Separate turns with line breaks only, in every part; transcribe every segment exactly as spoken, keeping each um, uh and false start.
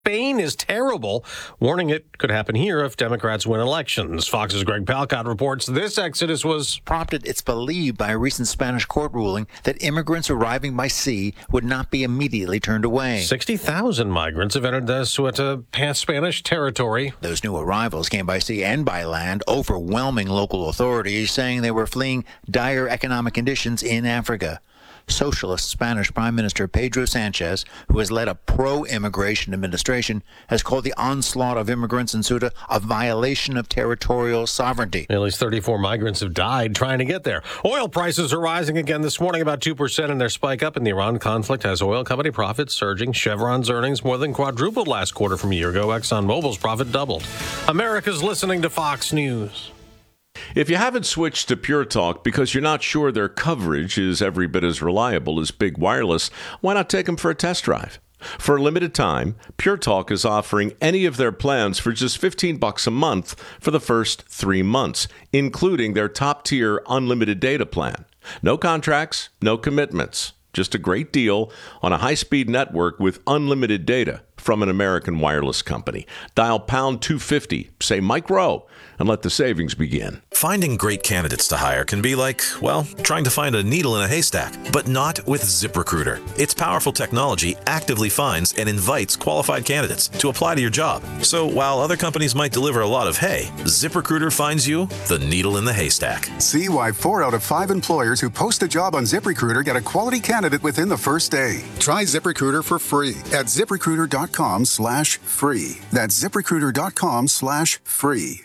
Spain is terrible, warning it could happen here if Democrats win elections. Fox's Greg Palcott reports this exodus was
prompted, it's believed, by a recent Spanish court ruling that immigrants arriving by sea would not be immediately turned away.
sixty thousand migrants have entered the Ceuta past Spanish territory.
Those new arrivals came by sea and by land, overwhelming local authorities, saying they were fleeing dire economic conditions in Africa. Socialist Spanish Prime Minister Pedro Sanchez, who has led a pro-immigration administration, has called the onslaught of immigrants in Ceuta a violation of territorial sovereignty.
At least thirty-four migrants have died trying to get there. Oil prices are rising again this morning, about two percent in their spike up in the Iran conflict has oil company profits surging. Chevron's earnings more than quadrupled last quarter from a year ago. ExxonMobil's profit doubled. America's listening to Fox News.
If you haven't switched to Pure Talk because you're not sure their coverage is every bit as reliable as Big Wireless, why not take them for a test drive? For a limited time, Pure Talk is offering any of their plans for just fifteen bucks a month for the first three months, including their top-tier unlimited data plan. No contracts, no commitments. Just a great deal on a high-speed network with unlimited data from an American wireless company. Dial pound two fifty, say Mike Rowe, and let the savings begin.
Finding great candidates to hire can be like, well, trying to find a needle in a haystack, but not with ZipRecruiter. Its powerful technology actively finds and invites qualified candidates to apply to your job. So while other companies might deliver a lot of hay, ZipRecruiter finds you the needle in the haystack.
See why four out of five employers who post a job on ZipRecruiter get a quality candidate within the first day. Try ZipRecruiter for free at ZipRecruiter.com slash free. That's ZipRecruiter.com slash free.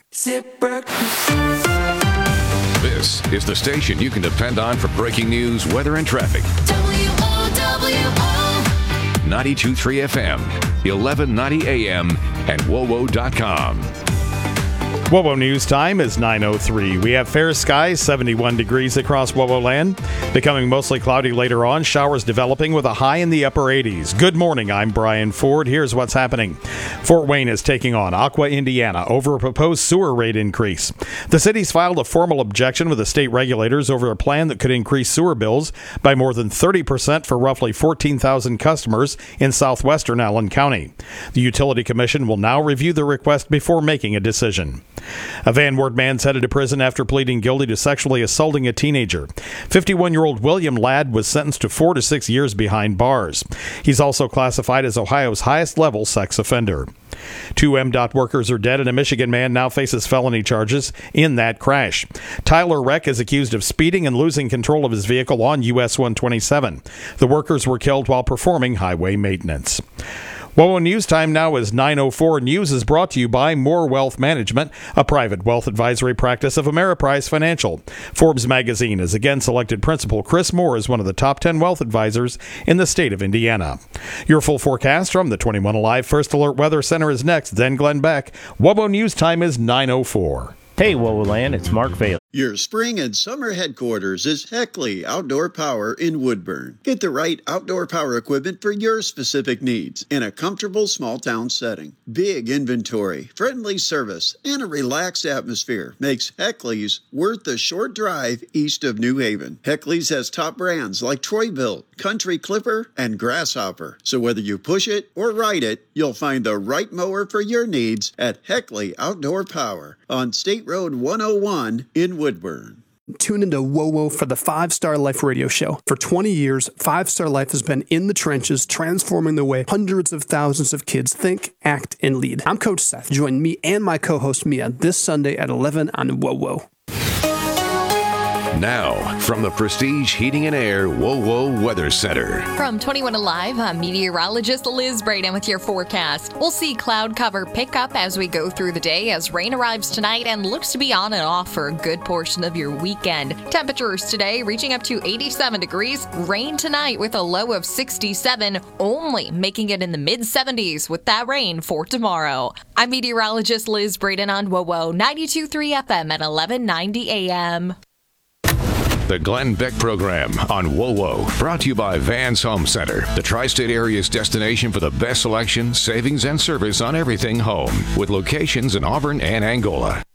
This is the station you can depend on for breaking news, weather, and traffic.
W O W O
ninety-two point three F M, eleven ninety A M, and W O W O dot com.
W O W O News time is nine oh three. We have fair skies, seventy-one degrees across W O W O land. Becoming mostly cloudy later on, showers developing with a high in the upper eighties. Good morning, I'm Brian Ford. Here's what's happening. Fort Wayne is taking on Aqua, Indiana over a proposed sewer rate increase. The city's filed a formal objection with the state regulators over a plan that could increase sewer bills by more than thirty percent for roughly fourteen thousand customers in southwestern Allen County. The Utility Commission will now review the request before making a decision. A Van Wert man's headed to prison after pleading guilty to sexually assaulting a teenager. fifty-one-year-old William Ladd was sentenced to four to six years behind bars. He's also classified as Ohio's highest-level sex offender. Two M DOT workers are dead, and a Michigan man now faces felony charges in that crash. Tyler Reck is accused of speeding and losing control of his vehicle on U S one twenty-seven. The workers were killed while performing highway maintenance. W O W O News time now is nine oh four. News is brought to you by More Wealth Management, a private wealth advisory practice of Ameriprise Financial. Forbes magazine has again selected Principal Chris Moore as one of the top ten wealth advisors in the state of Indiana. Your full forecast from the twenty-one Alive First Alert Weather Center is next, then Glenn Beck. W O W O News time is nine oh four.
Hey, W O W O Land, it's Mark Vale.
Your spring and summer headquarters is Heckley Outdoor Power in Woodburn. Get the right outdoor power equipment for your specific needs in a comfortable small town setting. Big inventory, friendly service, and a relaxed atmosphere makes Heckley's worth the short drive east of New Haven. Heckley's has top brands like Troy-Bilt, Country Clipper, and Grasshopper. So whether you push it or ride it, you'll find the right mower for your needs at Heckley Outdoor Power on State Road one oh one in Woodburn.
Tune into W O W O for the Five Star Life radio show. For twenty years, Five Star Life has been in the trenches, transforming the way hundreds of thousands of kids think, act, and lead. I'm Coach Seth. Join me and my co-host Mia this Sunday at eleven on W O W O.
Now, from the Prestige Heating and Air W O W O Weather Center.
From twenty-one Alive, I'm meteorologist Liz Braden with your forecast. We'll see cloud cover pick up as we go through the day as rain arrives tonight and looks to be on and off for a good portion of your weekend. Temperatures today reaching up to eighty-seven degrees. Rain tonight with a low of sixty-seven, only making it in the mid seventies with that rain for tomorrow. I'm meteorologist Liz Braden on W O W O ninety-two point three F M at eleven ninety A M.
The Glenn Beck Program on W O W O, brought to you by Vans Home Center, the tri-state area's destination for the best selection, savings, and service on everything home, with locations in Auburn and Angola.